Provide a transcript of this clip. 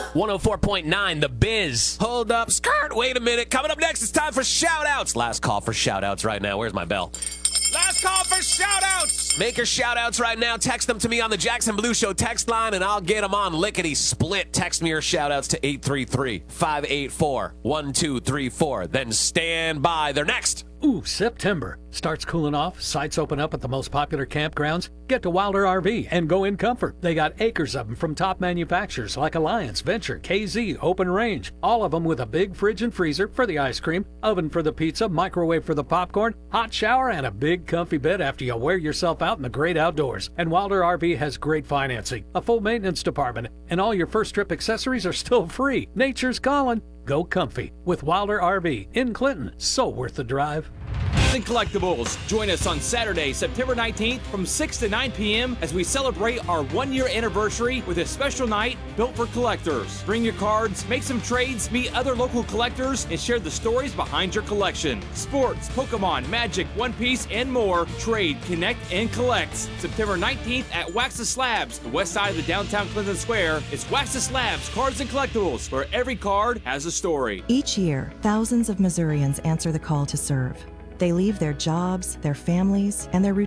104.9, The Biz. Hold up, skirt, wait a minute. Coming up next, it's time for shout-outs. Last call for shout-outs right now. Where's my bell? Last call for shout-outs. Make your shout-outs right now. Text them to me on the Jackson Blue Show text line, and I'll get them on lickety-split. Text me your shout-outs to 833-584-1234. Then stand by. They're next. Ooh, September. Starts cooling off, sites open up at the most popular campgrounds. Get to Wilder RV and go in comfort. They got acres of them from top manufacturers like Alliance, Venture, KZ, Open Range. All of them with a big fridge and freezer for the ice cream, oven for the pizza, microwave for the popcorn, hot shower, and a big comfy bed after you wear yourself out in the great outdoors. And Wilder RV has great financing, a full maintenance department, and all your first trip accessories are still free. Nature's calling. Go comfy with Wilder RV in Clinton. So worth the drive. And Collectibles. Join us on Saturday, September 19th from 6 to 9 p.m. as we celebrate our 1-year anniversary with a special night built for collectors. Bring your cards, make some trades, meet other local collectors, and share the stories behind your collection. Sports, Pokemon, Magic, One Piece, and more. Trade, connect, and collect. September 19th at Wax the Slabs, the west side of the downtown Clinton Square. It's Wax the Slabs, Cards and Collectibles, where every card has a story. Each year, thousands of Missourians answer the call to serve. They leave their jobs, their families, and their